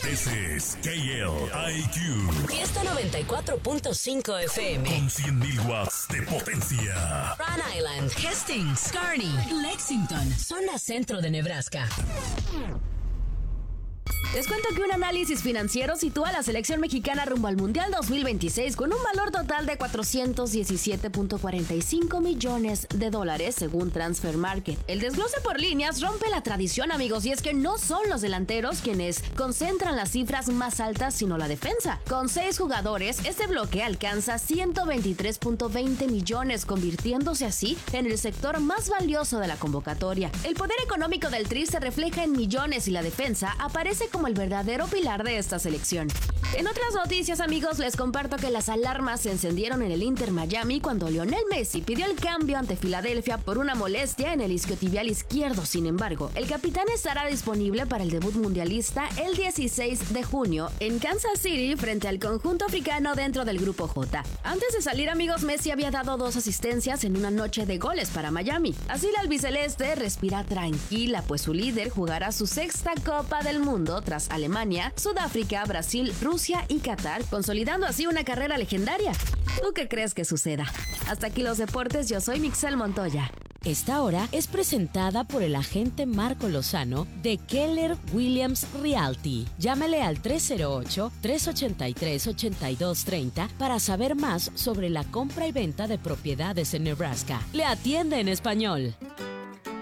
Ese es KLIQ. Fiesta 94.5 FM. Con 100.000 watts de potencia. Rhode Island, Hastings, Kearney, Lexington, zona centro de Nebraska. Les cuento que un análisis financiero sitúa a la selección mexicana rumbo al Mundial 2026 con un valor total de $417.45 millones según Transfer Market. El desglose por líneas rompe la tradición, amigos, y es que no son los delanteros quienes concentran las cifras más altas, sino la defensa. Con 6 jugadores, este bloque alcanza 123.20 millones, convirtiéndose así en el sector más valioso de la convocatoria. El poder económico del Tri se refleja en millones y la defensa aparece como el verdadero pilar de esta selección. En otras noticias, amigos, les comparto que las alarmas se encendieron en el Inter Miami cuando Lionel Messi pidió el cambio ante Filadelfia por una molestia en el isquiotibial izquierdo. Sin embargo, el capitán estará disponible para el debut mundialista el 16 de junio en Kansas City frente al conjunto africano dentro del Grupo J. Antes de salir, amigos, Messi había dado 2 asistencias en una noche de goles para Miami. Así la albiceleste respira tranquila, pues su líder jugará su 6ª Copa del Mundo tras Alemania, Sudáfrica, Brasil, Rusia y Qatar, consolidando así una carrera legendaria. ¿Tú qué crees que suceda? Hasta aquí los deportes, yo soy Mixel Montoya. Esta hora es presentada por el agente Marco Lozano de Keller Williams Realty. Llámale al 308-383-8230 para saber más sobre la compra y venta de propiedades en Nebraska. Le atiende en español.